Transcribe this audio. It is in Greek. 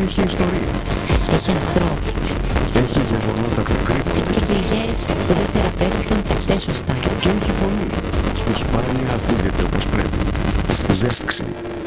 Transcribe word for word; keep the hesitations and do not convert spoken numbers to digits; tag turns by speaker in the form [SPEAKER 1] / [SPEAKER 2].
[SPEAKER 1] Έχει ιστορία.
[SPEAKER 2] Έχει ανθρώπους.
[SPEAKER 1] Έχει γεγονότα που κρύβονται.
[SPEAKER 2] Και πληγές που δεν θεραπεύτηκαν ποτέ σωστά.
[SPEAKER 1] Και έχει φωνή που σπάνια ακούγεται όπως πρέπει. Ζεύξη.